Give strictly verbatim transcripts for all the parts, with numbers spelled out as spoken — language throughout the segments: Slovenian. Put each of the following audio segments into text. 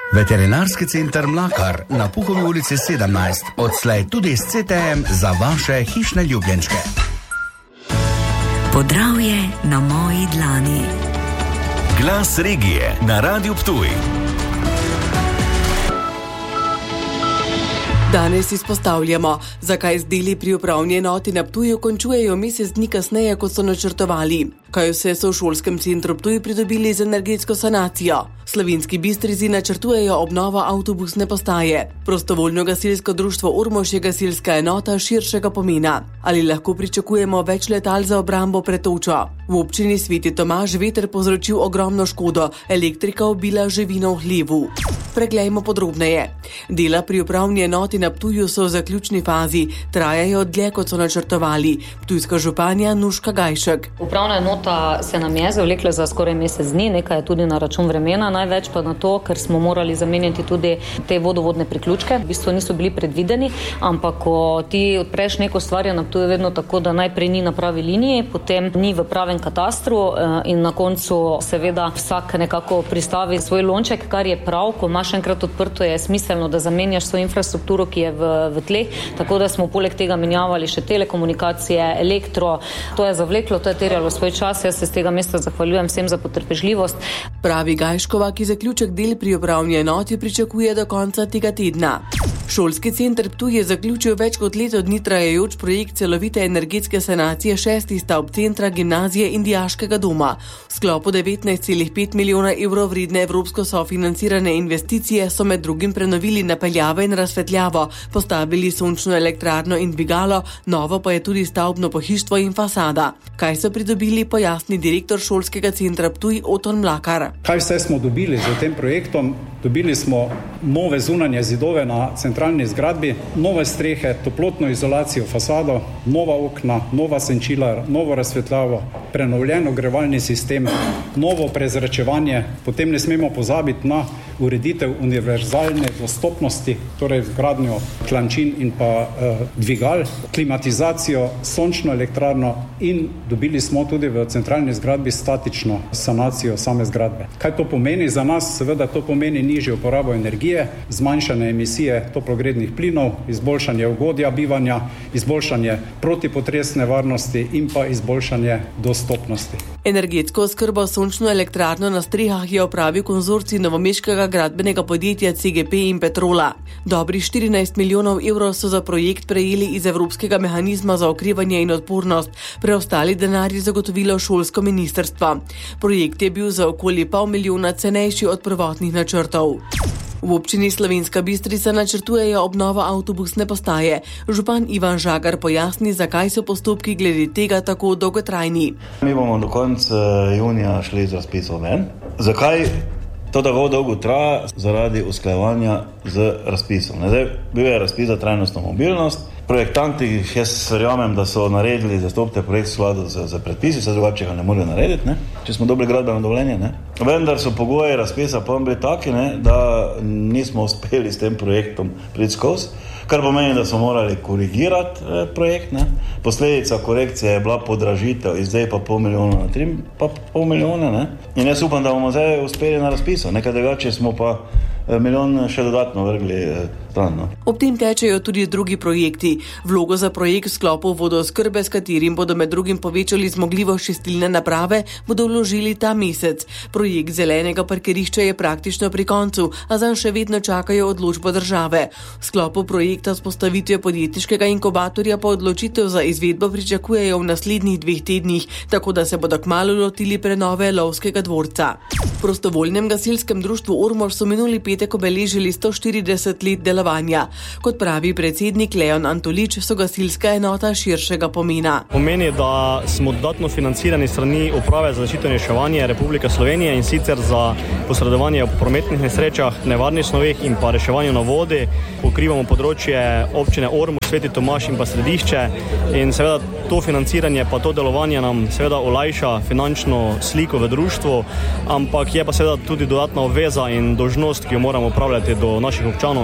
Veterinarski center Mlakar na Puhovi ulici sedemnajst, odslej tudi s C T M za vaše hišne ljubljenčke. Podravje na moji dlani. Glas regije na Radiu Ptuj. Danes izpostavljamo, zakaj z deli pri upravni enoti na Ptuju končujejo mesec dni kasneje, kot so načrtovali. Kaj vse so v šolskem centru Ptuj pridobili z energetsko sanacijo? Slovenski Bistrici načrtujejo obnovo avtobusne postaje. Prostovoljno gasilsko društvo Ormož je gasilska enota širšega pomena. Ali lahko pričakujemo več letal za obrambo pred točo? V občini Sveti Tomaž veter povzročil ogromno škodo, elektrika ubila živino v hlevu. Preglejmo podrobneje. Dela pri upravni enoti na Ptuju so v zaključni fazi, trajajo dlje, kot so načrtovali. Ptujska županja Nuška Gajšek. Upravna enota se nam je zavlekla za skoraj mesec dni, nekaj je tudi na račun vremena, največ pa na to, ker smo morali zamenjati tudi te vodovodne priključke. V bistvu niso bili predvideni, ampak ko ti odpreš neko stvar, na Ptuju vedno tako, da najprej ni na pravi liniji, potem ni v pravem katastru in na koncu seveda vsak nekako pristavi svoj lonček, kar je prav, ko imaš enkrat odprto, je smiselno, da zamenjaš svojo infrastrukturo, ki je v, v tleh, tako da smo poleg tega menjavali še telekomunikacije, elektro. To je zavleklo, to je terjalo svoj čas. Jaz se z tega mesta zahvaljujem vsem za potrpežljivost. Pravi Gajškova, ki zaključek del pri upravni enoti pričakuje do konca tega tedna. Šolski center Ptuj je zaključil več kot leto dni trajajoč projekt celovite energetske sanacije šestih stavb centra, gimnazije in dijaškega doma. V sklopu devetnajst celih pet milijona evrov vredne evropsko sofinancirane investicije so med drugim prenovili napeljavo in razsvetljavo, postavili sončno elektrarno in dvigalo, novo pa je tudi stavbno pohištvo in fasada. Kaj so pridobili, pojasni direktor šolskega centra Ptuj Oton Mlakar. Kaj vse smo dobili z tem projektom? Dobili smo nove zunanje zidove na centralni zgradbi, nove strehe, toplotno izolacijo fasado, nova okna, nova senčila, novo razsvetljavo, prenovljen ogrevalni sistem, novo prezračevanje. Potem ne smemo pozabiti na ureditev univerzalne dostopnosti, torej vgradnjo klančin in pa eh, dvigal, klimatizacijo, sončno elektrarno in dobili smo tudi v centralni zgradbi statično sanacijo same zgradbe. Kaj to pomeni za nas? Seveda to pomeni nižjo uporabo energije, zmanjšanje emisije toplogrednih plinov, izboljšanje ugodja bivanja, izboljšanje protipotresne varnosti in pa izboljšanje dostopnosti. Energetsko oskrbo sončno elektrarno na strehah je opravil konzorcij novomeškega gradbenega podjetja C G P in Petrola. Dobrih štirinajst milijonov evrov so za projekt prejeli iz Evropskega mehanizma za okrevanje in odpornost, preostali denar je zagotovilo šolsko ministrstvo. Projekt je bil za okoli pol milijona cenejši od prvotnih načrtov. V občini Slovenska Bistrica načrtujejo obnovo avtobusne postaje. Župan Ivan Žagar pojasni, zakaj so postopki glede tega tako dolgotrajni. Mi bomo do konca junija šli z razpisom ven. Zakaj to tako dolgo traja? Zaradi usklajevanja z razpisom. Zdaj, bil je razpis za trajnostno mobilnost. Projektanti, jaz verjamem, da so naredili zastopte projekt v skladu z, z predpisi, se drugače ga ne morejo narediti, ne? Če smo dobili gradbeno dovoljenje. Ne? Vendar so pogoji razpisa pa bili taki, ne? Da nismo uspeli s tem projektom priti skozi, kar pomeni, da smo morali korigirati eh, projekt. Ne? Posledica korekcije je bila podražitev iz zdaj pa pol milijona na tri pa pol milijona. Ne? In jaz upam, da bomo zdaj uspeli na razpisu, nekaj drugače smo pa milijon še dodatno vrgli stran. No. Ob tem tečejo tudi drugi projekti. Vlogo za projekt v sklopu vodooskrbe, s katerim bodo med drugim povečali zmogljivost čistilne naprave, bodo vložili ta mesec. Projekt zelenega parkirišča je praktično pri koncu, a zanj še vedno čakajo odločbo države. V sklopu projekta s postavitvijo podjetniškega inkubatorja pa odločitev za izvedbo pričakujejo v naslednjih dveh tednih, tako da se bodo kmalu lotili prenove lovskega dvorca. V prostovoljnem gasilskem društvu Ormož so minuli petek obeležili sto štirideset let delovanja. Kot pravi predsednik Leon Antolič, so gasilska enota širšega pomena. Pomeni, da smo dodatno financirani strani Uprave za zaščito in reševanje Republike Slovenije in sicer za posredovanje v prometnih nesrečah, nevarnih snoveh in pa reševanju na vodi. Pokrivamo področje občine Ormož, Sveti Tomaž in pa Središče in seveda to financiranje pa to delovanje nam seveda olajša finančno sliko v društvu, ampak je pa seveda tudi dodatna obveza in dolžnost, ki jo moramo upravljati do naših občanov in pa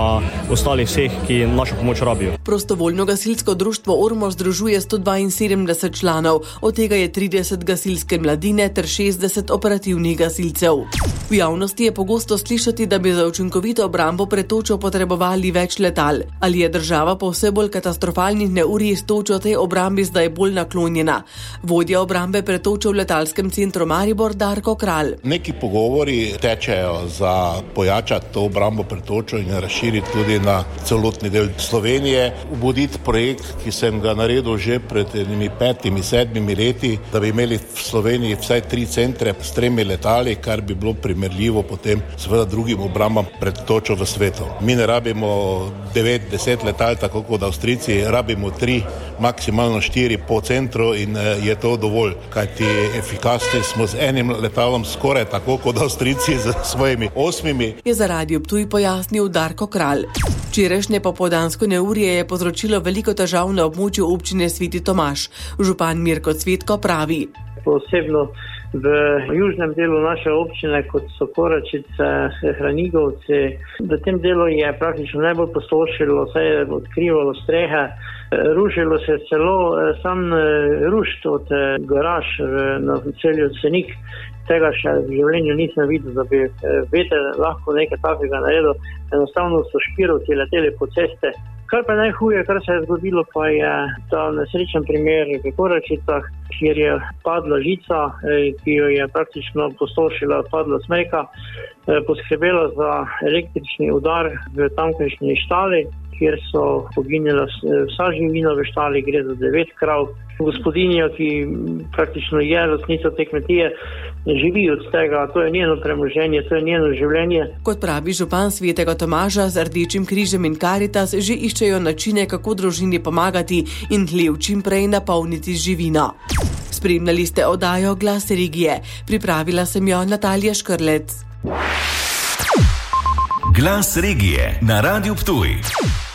pa ostalih vseh, ki našo pomoč rabijo. Prostovoljno gasilsko društvo Ormož združuje sto dvainsedemdeset članov, od tega je trideset gasilske mladine ter šestdeset operativnih gasilcev. V javnosti je pogosto slišati, da bi za učinkovito obrambo pred točo potrebovali več letal. Ali je država po vse bolj katastrofalnih neurij s točo tej obrambi zdaj bolj naklonjena? Vodja obrambe pred točo v letalskem centru Maribor Darko Kralj. Neki pogovori tečejo za pojačati to obrambo pred točo in razširiti tudi na celotni del Slovenije. Ubuditi projekt, ki sem ga naredil že pred enimi petimi, sedmimi leti, da bi imeli v Sloveniji vsaj tri centre s tremi letali, kar bi bilo primerljivo potem seveda drugim obrambam pred točo v svetu. Mi ne rabimo devet, deset letal, tako kot Avstrijci, rabimo tri, maksimalno štiri po centru in je to dovolj, kajti efikasni smo z enim letalom skoraj tako kot Avstrijci z svojimi osmimi. Je za Radio Ptuj pojasnil Darko Kralj. Včerajšnje popoldansko neurje je povzročilo veliko težav na območju občine Sveti Tomaž. Župan Mirko Cvetko pravi. Posebno v južnem delu naše občine, kot so Koračice, Hranigovci, v tem delu je praktično najbolj postošilo, se je odkrivalo strehe, rušilo se celo sam rušt od garaž na celju Senik. Tega še v življenju nisem videl, da bi veter lahko nekaj takega naredil. Enostavno so špirovci leteli po ceste. Kar pa najhuje, kar se je zgodilo, pa je ta nesrečen primer v Koračicah, kjer je padla žica, ki jo je praktično postošila, padla smreka, poskrbela za električni udar v tamkajšnji štali, kjer so poginila vsa živina v štali, gre za devet krav. Gospodinja, ki praktično je lastnica te kmetije, živi od tega, to je njeno premoženje, to je njeno življenje. Kot pravi župan Svetega Tomaža, z Rdečim križem in Karitas že iščejo načine, kako družini pomagati in hlev čim prej napolniti z živino. Spremljali ste oddajo Glas regije. Pripravila sem jo Natalija Škrlec. Glas regije na Radiu Ptuj.